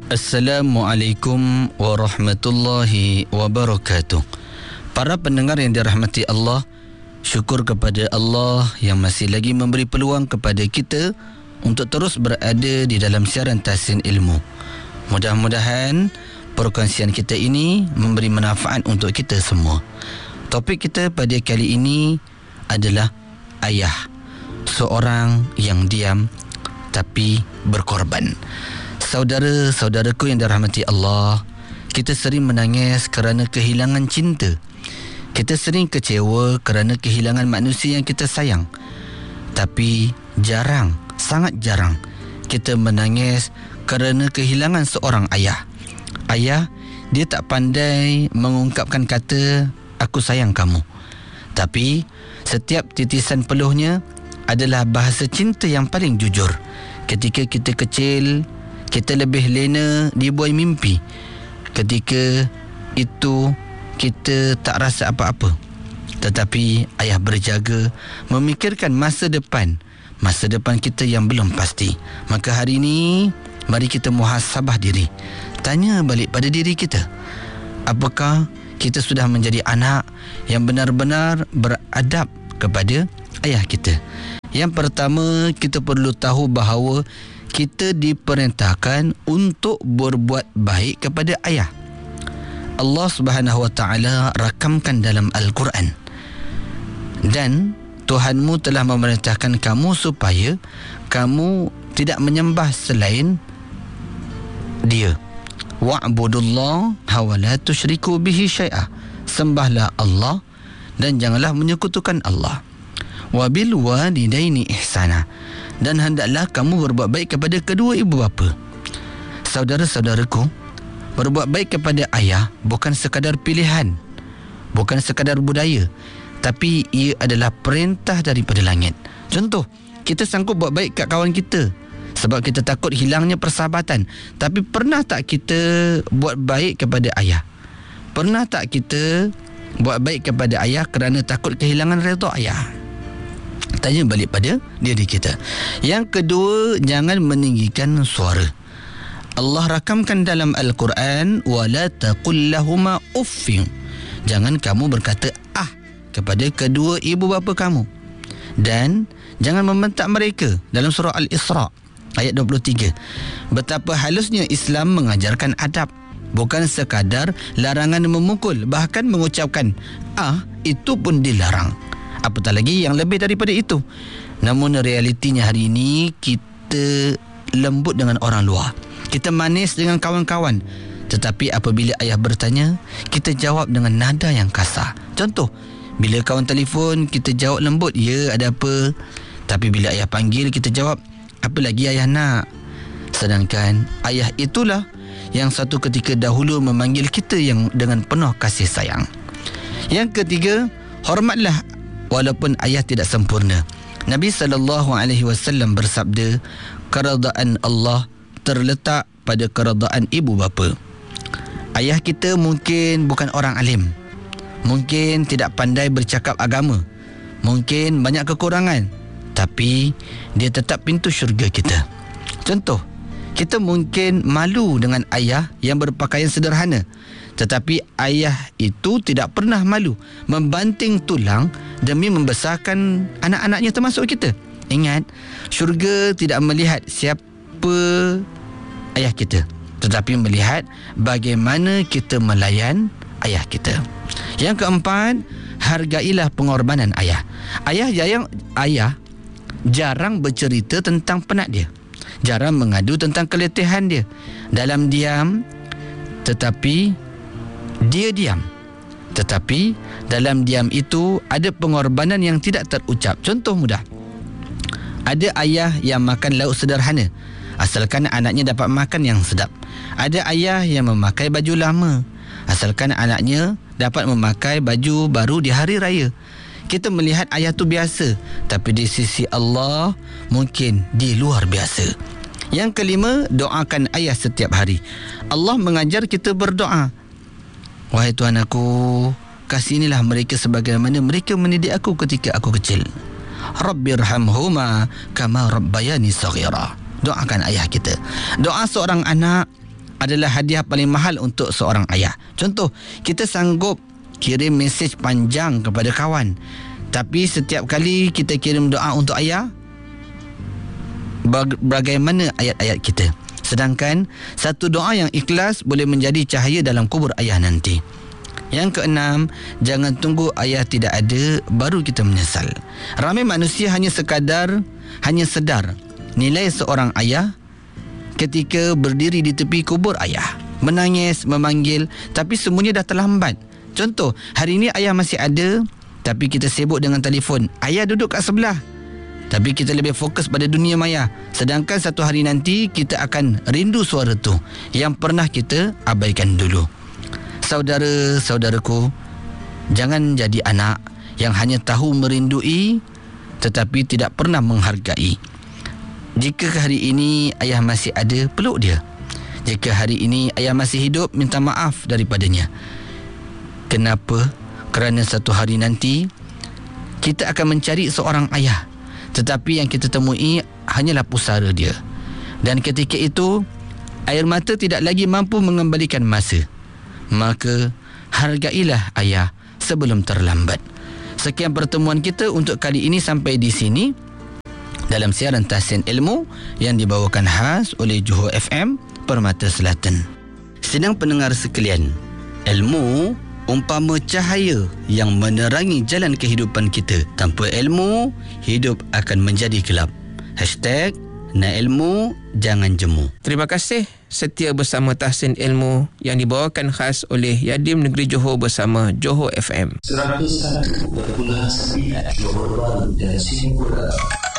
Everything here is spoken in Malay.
Assalamualaikum warahmatullahi wabarakatuh. Para pendengar yang dirahmati Allah, syukur kepada Allah yang masih lagi memberi peluang kepada kita untuk terus berada di dalam siaran Tahsin Ilmu. Mudah-mudahan perkongsian kita ini memberi manfaat untuk kita semua. Topik kita pada kali ini adalah ayah, seorang yang diam tapi berkorban. Saudara-saudaraku yang dirahmati Allah, kita sering menangis kerana kehilangan cinta. Kita sering kecewa kerana kehilangan manusia yang kita sayang. Tapi jarang, sangat jarang kita menangis kerana kehilangan seorang ayah. Ayah, dia tak pandai mengungkapkan kata aku sayang kamu. Tapi setiap titisan peluhnya adalah bahasa cinta yang paling jujur. Ketika kita kecil, kita lebih lena dibuai mimpi. Ketika itu kita tak rasa apa-apa. Tetapi ayah berjaga memikirkan masa depan kita yang belum pasti. Maka hari ini mari kita muhasabah diri. Tanya balik pada diri kita, apakah kita sudah menjadi anak yang benar-benar beradab kepada ayah kita? Yang pertama, kita perlu tahu bahawa kita diperintahkan untuk berbuat baik kepada ayah. Allah Subhanahu Wa Taala rakamkan dalam Al-Quran. Dan Tuhanmu telah memerintahkan kamu supaya kamu tidak menyembah selain Dia. Wa'budullaha wa la tusyriku bihi syai'a. Sembahlah Allah dan janganlah menyekutukan Allah. Wa bil walidaini ihsana. Dan hendaklah kamu berbuat baik kepada kedua ibu bapa. Saudara-saudaraku, berbuat baik kepada ayah bukan sekadar pilihan, bukan sekadar budaya, tapi ia adalah perintah daripada langit. Contoh, kita sanggup buat baik kat kawan kita sebab kita takut hilangnya persahabatan. Tapi pernah tak kita buat baik kepada ayah? Pernah tak kita buat baik kepada ayah kerana takut kehilangan redha ayah? Tanya balik pada diri kita. Yang kedua, jangan meninggikan suara. Allah rakamkan dalam Al-Quran, wala taqul lahuma uffin. Jangan kamu berkata kepada kedua ibu bapa kamu. Dan jangan membentak mereka dalam surah Al-Isra ayat 23. Betapa halusnya Islam mengajarkan adab, bukan sekadar larangan memukul, bahkan mengucapkan itu pun dilarang. Apatah lagi yang lebih daripada itu. Namun realitinya hari ini kita lembut dengan orang luar, kita manis dengan kawan-kawan, tetapi apabila ayah bertanya, kita jawab dengan nada yang kasar. Contoh, bila kawan telefon, kita jawab lembut, ya ada apa? Tapi bila ayah panggil, kita jawab, apa lagi ayah nak? Sedangkan ayah itulah yang satu ketika dahulu memanggil kita yang dengan penuh kasih sayang. Yang ketiga, hormatlah walaupun ayah tidak sempurna. Nabi SAW bersabda, keredaan Allah terletak pada keredaan ibu bapa. Ayah kita mungkin bukan orang alim, mungkin tidak pandai bercakap agama, mungkin banyak kekurangan, tapi dia tetap pintu syurga kita. Contoh, kita mungkin malu dengan ayah yang berpakaian sederhana, tetapi ayah itu tidak pernah malu membanting tulang demi membesarkan anak-anaknya termasuk kita. Ingat, syurga tidak melihat siapa ayah kita, tetapi melihat bagaimana kita melayan ayah kita. Yang keempat, hargailah pengorbanan ayah. Ayah jarang bercerita tentang penat dia, jarang mengadu tentang keletihan dia. Dalam diam, tetapi dia diam. Tetapi dalam diam itu ada pengorbanan yang tidak terucap. Contoh mudah, ada ayah yang makan lauk sederhana asalkan anaknya dapat makan yang sedap. Ada ayah yang memakai baju lama asalkan anaknya dapat memakai baju baru di hari raya. Kita melihat ayah tu biasa, tapi di sisi Allah mungkin dia luar biasa. Yang kelima, doakan ayah setiap hari. Allah mengajar kita berdoa. Wahai Tuhan aku, kasihanilah mereka sebagaimana mereka mendidik aku ketika aku kecil. Rabbirhamhuma kama rabbayani saghira. Doakan ayah kita. Doa seorang anak adalah hadiah paling mahal untuk seorang ayah. Contoh, kita sanggup kirim mesej panjang kepada kawan, tapi setiap kali kita kirim doa untuk ayah, bagaimana ayat-ayat kita? Sedangkan satu doa yang ikhlas boleh menjadi cahaya dalam kubur ayah nanti. Yang keenam, jangan tunggu ayah tidak ada baru kita menyesal. Ramai manusia hanya sedar nilai seorang ayah ketika berdiri di tepi kubur ayah, menangis, memanggil, tapi semuanya dah terlambat. Contoh, hari ini ayah masih ada, tapi kita sibuk dengan telefon. Ayah duduk kat sebelah, tapi kita lebih fokus pada dunia maya. Sedangkan satu hari nanti kita akan rindu suara tu yang pernah kita abaikan dulu. Saudara-saudaraku, jangan jadi anak yang hanya tahu merindui tetapi tidak pernah menghargai. Jika hari ini ayah masih ada, peluk dia. Jika hari ini ayah masih hidup, minta maaf daripadanya. Kenapa? Kerana satu hari nanti kita akan mencari seorang ayah, tetapi yang kita temui hanyalah pusara dia. Dan ketika itu air mata tidak lagi mampu mengembalikan masa. Maka hargailah ayah sebelum terlambat. Sekian pertemuan kita untuk kali ini sampai di sini dalam siaran Tahsin Ilmu yang dibawakan khas oleh Johor FM Permata Selatan. Sedang pendengar sekalian, ilmu umpama cahaya yang menerangi jalan kehidupan kita. Tanpa ilmu, hidup akan menjadi gelap. #Na ilmu jangan jemu. Terima kasih setia bersama Tahsin Ilmu yang dibawakan khas oleh Yadim Negeri Johor bersama Johor FM 101.9 Johor Bahru dan Singapura.